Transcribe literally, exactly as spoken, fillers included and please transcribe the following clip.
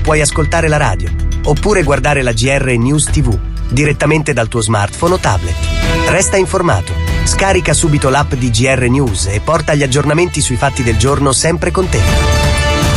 puoi ascoltare la radio, oppure guardare la G R News tivù direttamente dal tuo smartphone o tablet. Resta informato. Scarica subito l'app di G R News e porta gli aggiornamenti sui fatti del giorno sempre con te.